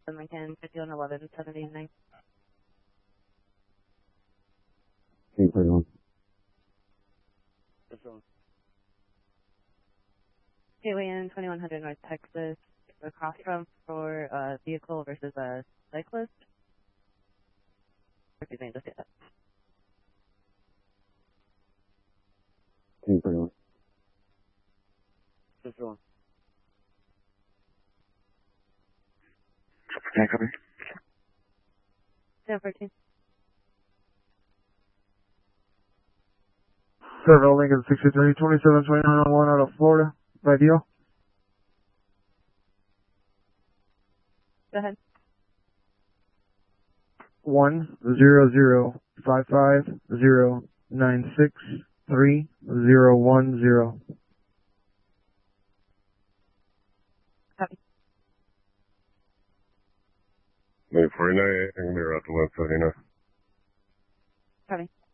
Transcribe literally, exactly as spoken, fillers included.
Lincoln, fifty-one eleven, seventy-nine. Team thirty-one. Gateway in twenty-one hundred North Texas, across from for a vehicle versus a cyclist. Refusing to see that. Team thirty-one. fifty-one. Can I cover? San fourteen. Servo Lincoln sixty-three, twenty-seven twenty-nine oh one out of Florida. By deal. Go ahead. One zero zero five five zero nine six three zero one zero. Copy. Maybe forty-nine, and we're out to one seventy-nine. Copy.